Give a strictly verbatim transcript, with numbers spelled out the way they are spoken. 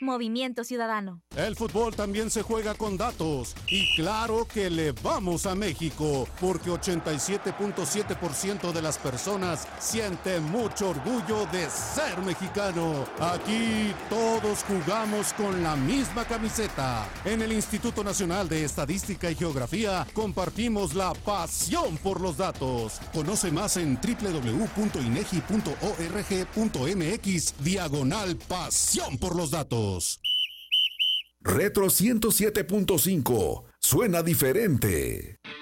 Movimiento Ciudadano. El fútbol también se juega con datos. Y claro que le vamos a México, porque ochenta y siete punto siete por ciento de las personas sienten mucho orgullo de ser mexicano. Aquí todos jugamos con la misma camiseta. En el Instituto Nacional de Estadística y Geografía compartimos la pasión por los datos. Conoce más en doble u doble u doble u punto inegi punto org punto mx diagonal pasión por los datos. Retro ciento siete punto cinco. Suena diferente.